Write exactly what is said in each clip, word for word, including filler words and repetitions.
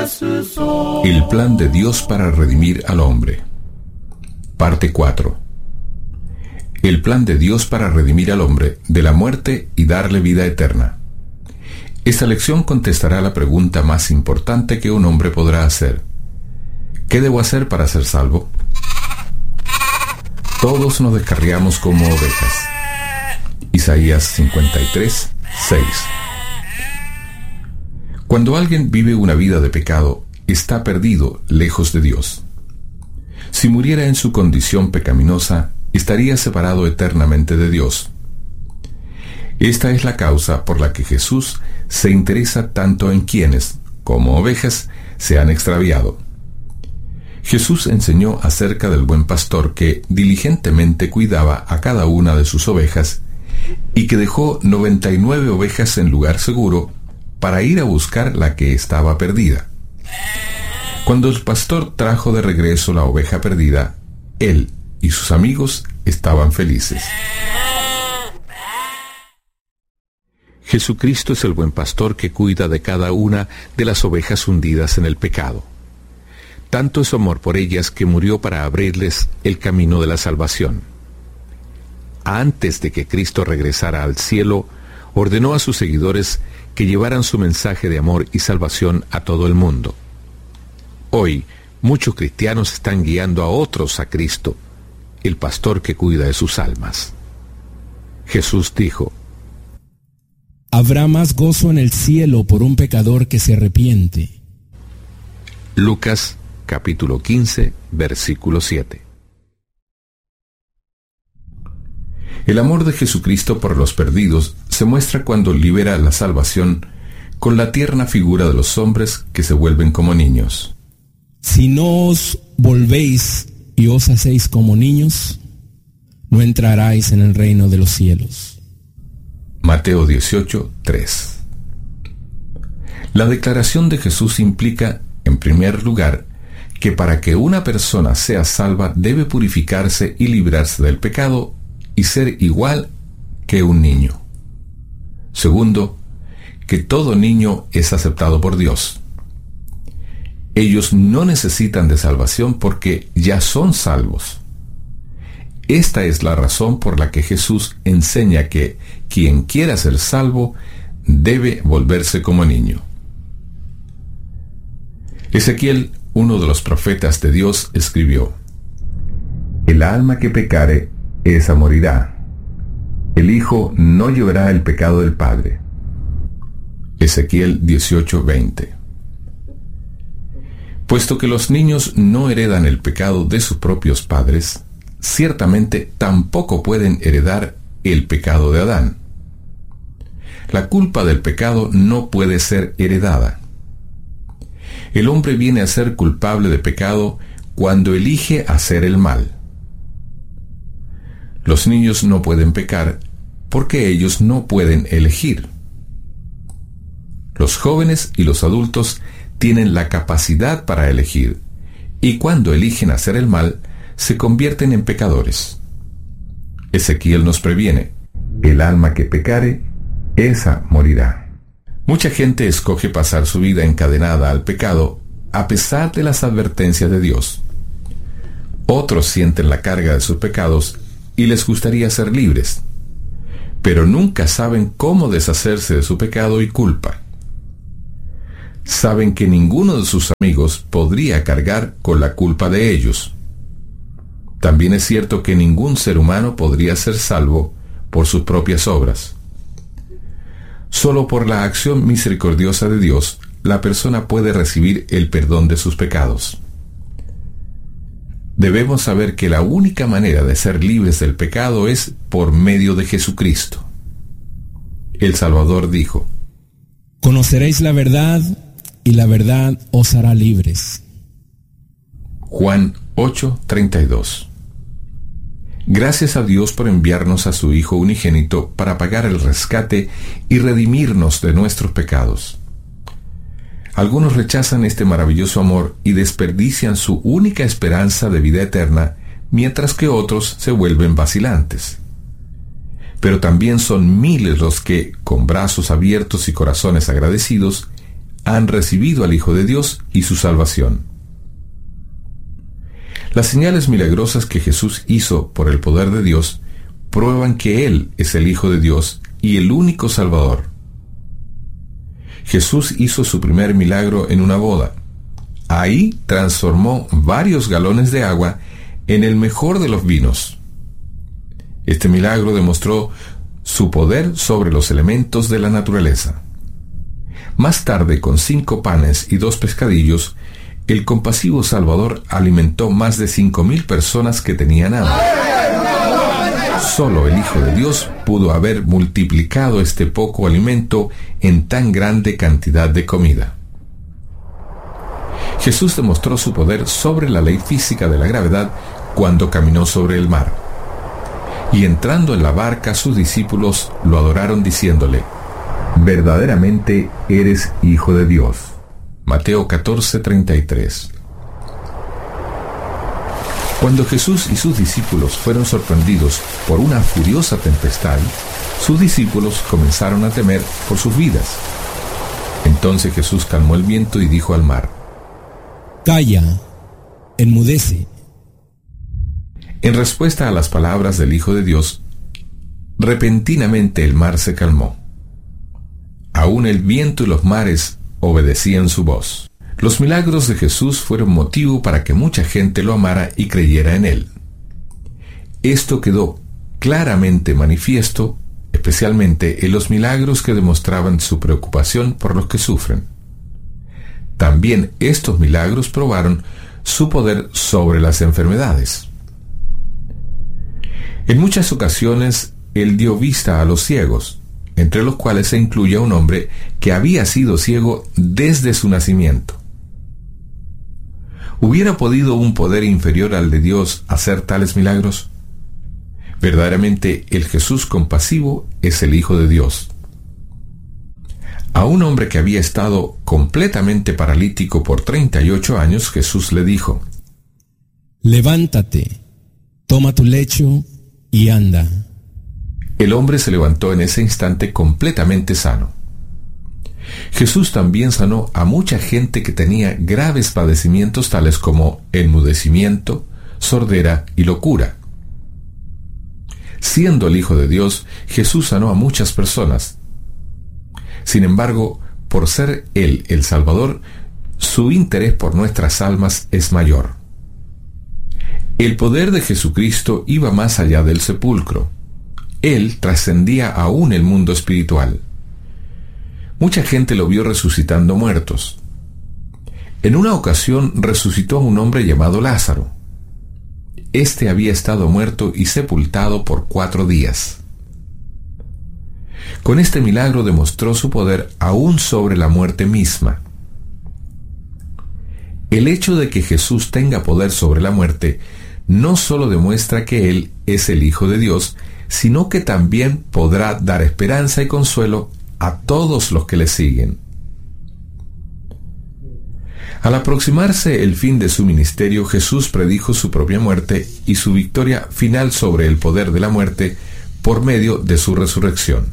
El plan de Dios para redimir al hombre. Parte cuatro. El plan de Dios para redimir al hombre de la muerte y darle vida eterna. Esta lección contestará la pregunta más importante que un hombre podrá hacer. ¿Qué debo hacer para ser salvo? Todos nos descarriamos como ovejas. Isaías cincuenta y tres, seis. Cuando alguien vive una vida de pecado, está perdido, lejos de Dios. Si muriera en su condición pecaminosa, estaría separado eternamente de Dios. Esta es la causa por la que Jesús se interesa tanto en quienes, como ovejas, se han extraviado. Jesús enseñó acerca del buen pastor que diligentemente cuidaba a cada una de sus ovejas y que dejó noventa y nueve ovejas en lugar seguro para ir a buscar la que estaba perdida. Cuando el pastor trajo de regreso la oveja perdida, él y sus amigos estaban felices. Jesucristo es el buen pastor que cuida de cada una de las ovejas hundidas en el pecado. Tanto es su amor por ellas que murió para abrirles el camino de la salvación. Antes de que Cristo regresara al cielo, ordenó a sus seguidores que llevaran su mensaje de amor y salvación a todo el mundo. Hoy, muchos cristianos están guiando a otros a Cristo, el pastor que cuida de sus almas. Jesús dijo: habrá más gozo en el cielo por un pecador que se arrepiente. Lucas capítulo quince, versículo siete. El amor de Jesucristo por los perdidos se muestra cuando libera la salvación con la tierna figura de los hombres que se vuelven como niños. Si no os volvéis y os hacéis como niños, no entraráis en el reino de los cielos. Mateo dieciocho, tres. La declaración de Jesús implica, en primer lugar, que para que una persona sea salva debe purificarse y librarse del pecado y ser igual que un niño. Segundo, que todo niño es aceptado por Dios. Ellos no necesitan de salvación porque ya son salvos. Esta es la razón por la que Jesús enseña que quien quiera ser salvo debe volverse como niño. Ezequiel, uno de los profetas de Dios, escribió: el alma que pecare, esa morirá. El hijo no llevará el pecado del padre. Ezequiel dieciocho, veinte. Puesto que los niños no heredan el pecado de sus propios padres, ciertamente tampoco pueden heredar el pecado de Adán. La culpa del pecado no puede ser heredada. El hombre viene a ser culpable de pecado cuando elige hacer el mal. Los niños no pueden pecar porque ellos no pueden elegir. Los jóvenes y los adultos tienen la capacidad para elegir, y cuando eligen hacer el mal, se convierten en pecadores. Ezequiel nos previene: el alma que pecare, esa morirá. Mucha gente escoge pasar su vida encadenada al pecado a pesar de las advertencias de Dios. Otros sienten la carga de sus pecados y les gustaría ser libres, pero nunca saben cómo deshacerse de su pecado y culpa. Saben que ninguno de sus amigos podría cargar con la culpa de ellos. También es cierto que ningún ser humano podría ser salvo por sus propias obras. Solo por la acción misericordiosa de Dios, la persona puede recibir el perdón de sus pecados. Debemos saber que la única manera de ser libres del pecado es por medio de Jesucristo. El Salvador dijo: conoceréis la verdad, y la verdad os hará libres. Juan ocho, treinta y dos. Gracias a Dios por enviarnos a su Hijo unigénito para pagar el rescate y redimirnos de nuestros pecados. Algunos rechazan este maravilloso amor y desperdician su única esperanza de vida eterna, mientras que otros se vuelven vacilantes. Pero también son miles los que, con brazos abiertos y corazones agradecidos, han recibido al Hijo de Dios y su salvación. Las señales milagrosas que Jesús hizo por el poder de Dios prueban que Él es el Hijo de Dios y el único Salvador. Jesús hizo su primer milagro en una boda. Ahí transformó varios galones de agua en el mejor de los vinos. Este milagro demostró su poder sobre los elementos de la naturaleza. Más tarde, con cinco panes y dos pescadillos, el compasivo Salvador alimentó más de cinco mil personas que tenían hambre. Solo el Hijo de Dios pudo haber multiplicado este poco alimento en tan grande cantidad de comida. Jesús demostró su poder sobre la ley física de la gravedad cuando caminó sobre el mar. Y entrando en la barca, sus discípulos lo adoraron diciéndole: «Verdaderamente eres Hijo de Dios». Mateo catorce, treinta y tres. Cuando Jesús y sus discípulos fueron sorprendidos por una furiosa tempestad, sus discípulos comenzaron a temer por sus vidas. Entonces Jesús calmó el viento y dijo al mar: «Calla, enmudece». En respuesta a las palabras del Hijo de Dios, repentinamente el mar se calmó. Aún el viento y los mares obedecían su voz. Los milagros de Jesús fueron motivo para que mucha gente lo amara y creyera en él. Esto quedó claramente manifiesto, especialmente en los milagros que demostraban su preocupación por los que sufren. También estos milagros probaron su poder sobre las enfermedades. En muchas ocasiones, él dio vista a los ciegos, entre los cuales se incluye a un hombre que había sido ciego desde su nacimiento. ¿Hubiera podido un poder inferior al de Dios hacer tales milagros? Verdaderamente, el Jesús compasivo es el Hijo de Dios. A un hombre que había estado completamente paralítico por treinta y ocho años, Jesús le dijo: «Levántate, toma tu lecho y anda». El hombre se levantó en ese instante completamente sano. Jesús también sanó a mucha gente que tenía graves padecimientos tales como enmudecimiento, sordera y locura. Siendo el Hijo de Dios, Jesús sanó a muchas personas. Sin embargo, por ser Él el Salvador, su interés por nuestras almas es mayor. El poder de Jesucristo iba más allá del sepulcro. Él trascendía aún el mundo espiritual. Mucha gente lo vio resucitando muertos. En una ocasión resucitó a un hombre llamado Lázaro. Este había estado muerto y sepultado por cuatro días. Con este milagro demostró su poder aún sobre la muerte misma. El hecho de que Jesús tenga poder sobre la muerte no solo demuestra que Él es el Hijo de Dios, sino que también podrá dar esperanza y consuelo a todos los que le siguen. Al aproximarse el fin de su ministerio, Jesús predijo su propia muerte y su victoria final sobre el poder de la muerte por medio de su resurrección.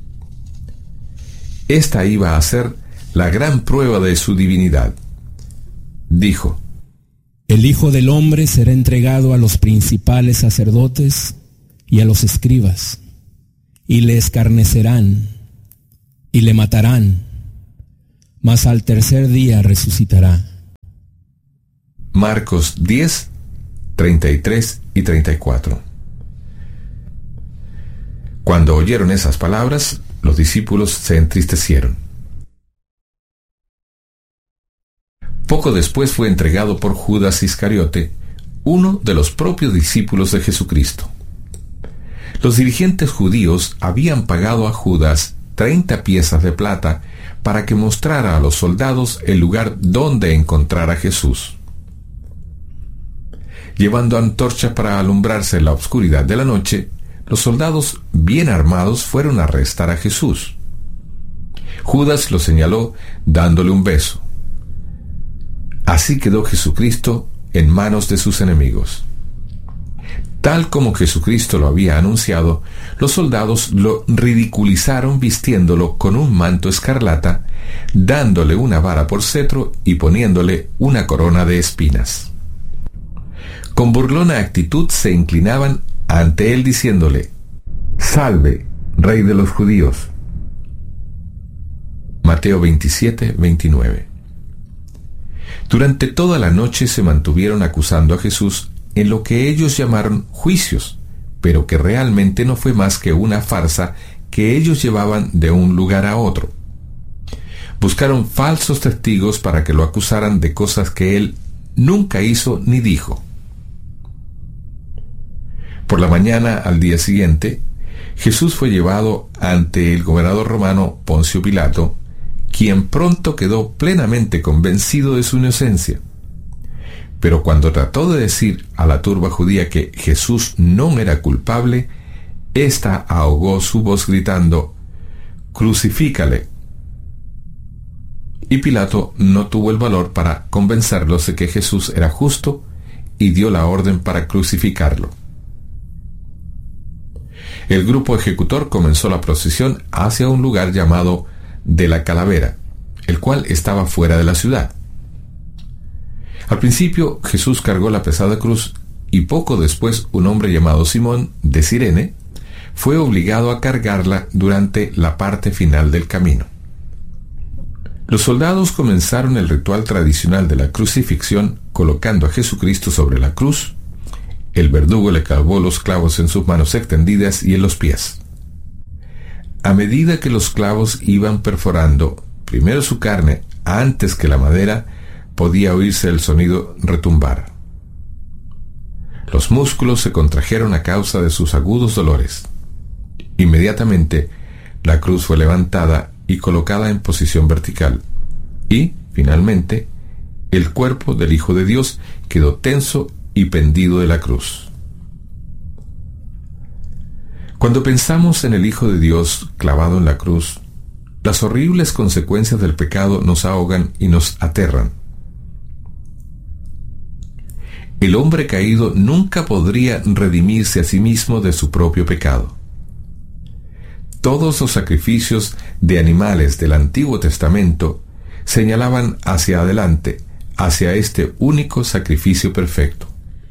Esta iba a ser la gran prueba de su divinidad. Dijo: «El Hijo del Hombre será entregado a los principales sacerdotes y a los escribas, y le escarnecerán, y le matarán, mas al tercer día resucitará». Marcos diez, treinta y tres y treinta y cuatro. Cuando oyeron esas palabras, los discípulos se entristecieron. Poco después fue entregado por Judas Iscariote, uno de los propios discípulos de Jesucristo. Los dirigentes judíos habían pagado a Judas treinta piezas de plata para que mostrara a los soldados el lugar donde encontrar a Jesús. Llevando antorchas para alumbrarse en la oscuridad de la noche, los soldados bien armados fueron a arrestar a Jesús. Judas lo señaló dándole un beso. Así quedó Jesucristo en manos de sus enemigos. Tal como Jesucristo lo había anunciado, los soldados lo ridiculizaron vistiéndolo con un manto escarlata, dándole una vara por cetro y poniéndole una corona de espinas. Con burlona actitud se inclinaban ante él diciéndole: «Salve, Rey de los judíos». Mateo veintisiete, veintinueve. Durante toda la noche se mantuvieron acusando a Jesús en lo que ellos llamaron juicios, pero que realmente no fue más que una farsa que ellos llevaban de un lugar a otro. Buscaron falsos testigos para que lo acusaran de cosas que él nunca hizo ni dijo. Por la mañana al día siguiente, Jesús fue llevado ante el gobernador romano Poncio Pilato, quien pronto quedó plenamente convencido de su inocencia. Pero cuando trató de decir a la turba judía que Jesús no era culpable, ésta ahogó su voz gritando: «¡Crucifícale!». Y Pilato no tuvo el valor para convencerlos de que Jesús era justo y dio la orden para crucificarlo. El grupo ejecutor comenzó la procesión hacia un lugar llamado de la Calavera, el cual estaba fuera de la ciudad. Al principio Jesús cargó la pesada cruz y poco después un hombre llamado Simón de Cirene fue obligado a cargarla durante la parte final del camino. Los soldados comenzaron el ritual tradicional de la crucifixión colocando a Jesucristo sobre la cruz. El verdugo le clavó los clavos en sus manos extendidas y en los pies. A medida que los clavos iban perforando primero su carne antes que la madera, podía oírse el sonido retumbar. Los músculos se contrajeron a causa de sus agudos dolores. Inmediatamente, la cruz fue levantada y colocada en posición vertical, y, finalmente, el cuerpo del Hijo de Dios quedó tenso y pendido de la cruz. Cuando pensamos en el Hijo de Dios clavado en la cruz, las horribles consecuencias del pecado nos ahogan y nos aterran. El hombre caído nunca podría redimirse a sí mismo de su propio pecado. Todos los sacrificios de animales del Antiguo Testamento señalaban hacia adelante, hacia este único sacrificio perfecto.